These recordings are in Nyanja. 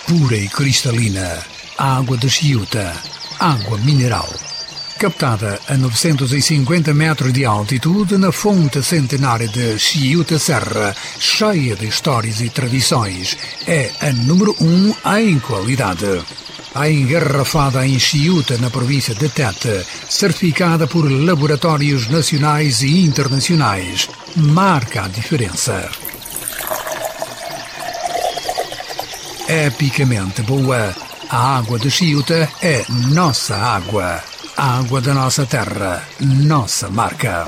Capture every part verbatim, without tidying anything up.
pura e cristalina, água de Chiuta, água mineral. Captada a novecentos e cinquenta metros de altitude na fonte centenária de Chiuta Serra, cheia de histórias e tradições, é a número um em qualidade. A engarrafada em Chiuta, na província de Tete, certificada por laboratórios nacionais e internacionais, marca a diferença. Epicamente boa, a água de Chiuta é nossa água. A água da nossa terra, nossa marca.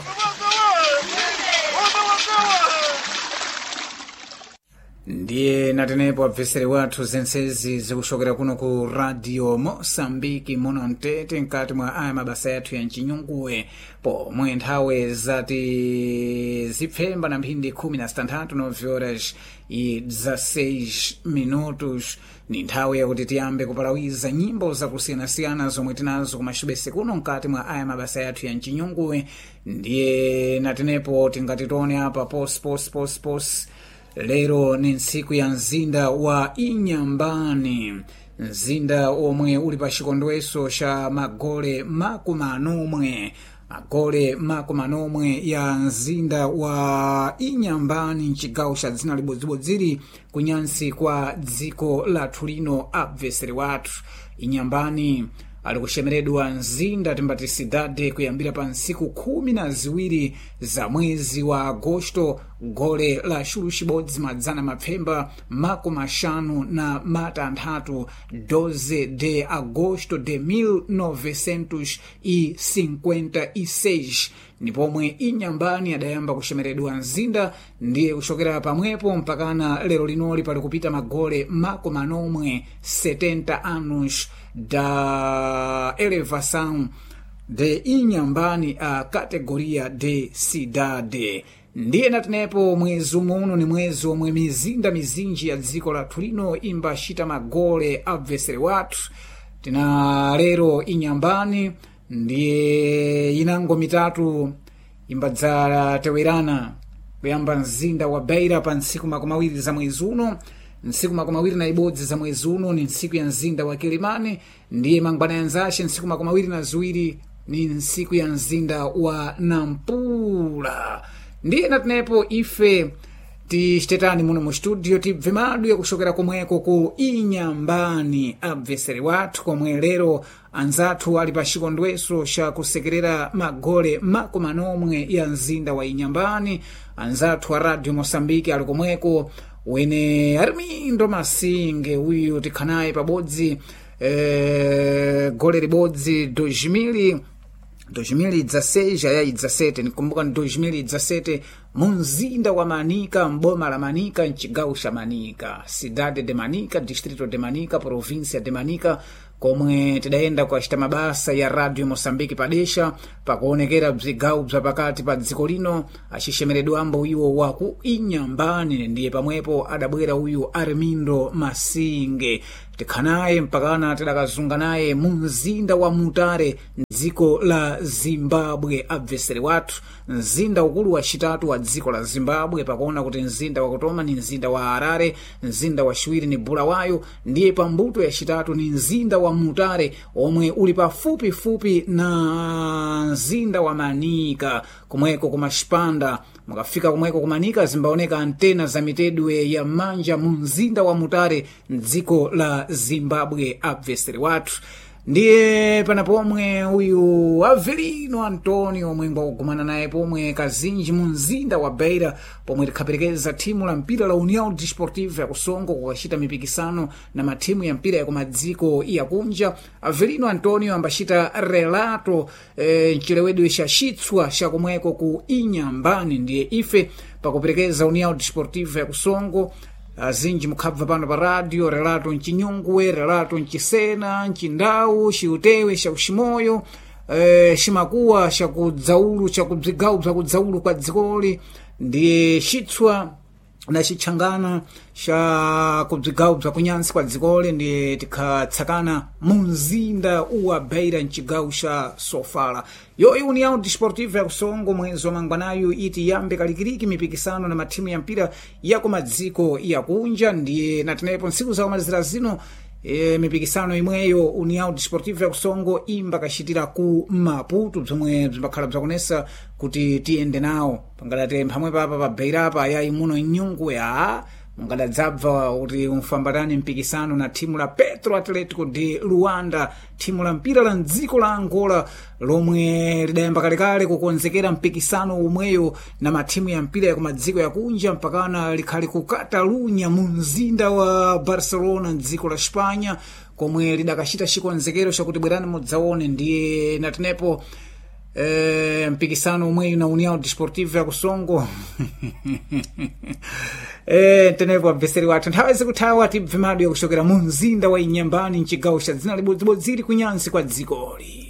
Ndiye natenepo abvesere wathu zensezi zikuchokera kuno ku Radio Mosambiki muno mtete mkati mwa aya mabasa yathu ya mchinyunguwe pomwe nthawe zati zipfemba na mphindi khumi na sitantatu nove horas e dezesseis minutos ni nthawe yakuti tiyambe kupalawiza nyimbo zakusiyanasiyana zomwe tinazo kumachibese kuno mkati mwa aya mabasa yathu ya mchinyunguwe. Ndiye natenepo tingatitone apa pos pos pos pos lero ni ntsiku ya mzinda wa Inyambani, mzinda omwe uli pa chikondweso cha magole makumi anomwe magole makumi anomwe ya mzinda wa Inyambani mchigawo cha dzina libodzibodziri kunyansi kwa dziko lathu lino. Abveseri wathu Inyambani ali kushemeredwa mzinda timbati sidade kuyambira pa ntsiku khumi na ziwiri za mwezi wa Agosto gole la xulu cibodzi madzana mapfemba makumi axanu na matanthatu doze de agosto de mil novecentos e cinquenta e seis nipomwe Inyambani adayamba kushemeredwa mzinda. Ndiye kuchokera pamwepo mpakana lero linoli pali kupita magole makumi anomwe setenta anos da elevação de Inyambani a categoria de cidade. Ndiye natenepo mwezi uno ni mwezi omwe mizinda mizinji ya dziko lathu lino imbachita magole abvesere wathu. Tina lero Inyambani ndiye inango mitatu imbadzala tewerana kuyamba mzinda wa Beira pa ntsiku makumi awiri za mwezi uno. Ntsiku makumi awiri na ibodzi za mwezi uno ni ntsiku ya mzinda wa Kilimani. Ndiye mangwana yanzace ntsiku makumi awiri na ziwiri ni ntsiku ya mzinda wa Nampula. Ndiye natenepo ife tichitetani muno mu studio tibve madu yakuchokera komweko ku Inyambani abveseri wathu komwe lero anzathu ali pa chikondweso cha kusekerera magole makumi anomwe ya mzinda wa Inyambani. Anzathu a Radio Mosambiki ali komweko wene Armindo Masinge uyu tikhanaye pabodzi eh, gole libodzi dois mil dois mil dezesseis ayayi dezesete nikumbuka ni dois mil dezesete munzinda wa Manica mboma la Manica mchigawo cha Manica, cidade de Manica, distrito de Manica, província de Manica, komwe tidayenda kuachita mabasa ya Radio Mosambiki padesha pakuonekera bzigawo bza pakati pa dziko lino achishemeredwambo iwo wa ku Inyambani. Ndiye pamwepo adabwera uyu Armindo Masinge tikhanaye mpakana tidakazunga naye munzinda wa Mutare dziko la Zimbabwe. Abveseri wathu mzinda ukulu wa chitatu wa dziko la Zimbabwe pakuona kuti mzinda wa Kutoma ni mzinda wa Harare, mzinda wa chiwiri ni Bulawayo, ndiye pambuto ya chitatu ni mzinda wa Mutare omwe uli pafupi fupi na mzinda wa Manica. Kumweko kumashipanda mukafika kumweko kumanika zimbaoneka antena za mitedwe ya manja mu mzinda wa Mutare dziko la Zimbabwe. Abveseri wathu ndiye panapomwe uyu Avelino Antonio mwemba kugumana naye pomwe kazinji mu mzinda wa Beira pomwe tikhaperekeza timu la mpira la União Desportiva ya Kusongo kukachita mipikisano na matimu ya mpira ya kumadziko ya kunja. Avelino Antonio ambachita relato e, nchilewedwe cha chitswa cha kumweko ku Inyambani. Ndiye ife pakuperekeza União Desportiva ya Kusongo azinji mukhabva pano pa radio relato mchinyungwe, relato mchisena, mchindawu, chiutewe, chakuchimoyo, e, chimakuwa, chakudzaulu, chakubzigawu, chakudzaulu kwa dzikoli. Ndiye chitswa na chitchangana cha kubzigawo bza kunyansi kwa dzikoli ndi tikhatsakana mu mzinda uwa Beira mcigawo cha Sofala. Yoyi União Desportiva ya Kusongo mwezi wa mangwanayu iti yambe kalikiriki mipikisano na matimu ya mpira ya kumadziko ya kunja ndiye natenepo ntsiku za kumalizira zino. E, mipikisano imweyo União Desportiva ya Kusongo imba kachitira ku Maputo bzomwe bzimbakhala bzakunesa kuti tiyende nawo pangalate mphamwe papa pa Beirapa yayi muno nyungu ya mungadadzabva kuti umfambatani mpikisano na timu la Petro Atletico de Luanda, timu la mpira la mdziko la Angola lomwe lidayamba kalekale kukonzekera mpikisano umweyo na matimu ya mpira ya kumadziko ya kunja mpakana likhali ku Catalunya mu mzinda wa Barcelona mdziko la Spanya komwe lidakachita chikonzekero chakuti bwerani mudzaone. Ndiye natenepo E, mpikisano umweyu na União Desportiva ya Kusongo e, tenepo abveseri wathu nthawi zikuthawa tibve madu yakuchokera mu mzinda wa Inyambani mcigawo cha dzina libodzibodziri kunyansi kwa dzikoli.